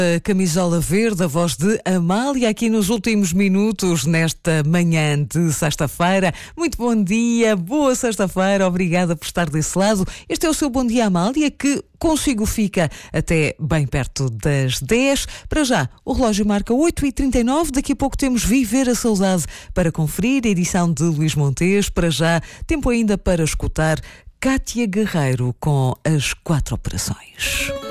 A camisola verde, a voz de Amália, aqui nos últimos minutos, nesta manhã de sexta-feira. Muito bom dia, boa sexta-feira, obrigada por estar desse lado. Este é o seu Bom Dia Amália, que consigo fica até bem perto das 10. Para já, o relógio marca 8h39, daqui a pouco temos Viver a Saudade para conferir, a edição de Luís Montes. Para já, tempo ainda para escutar Cátia Guerreiro com as 4 operações.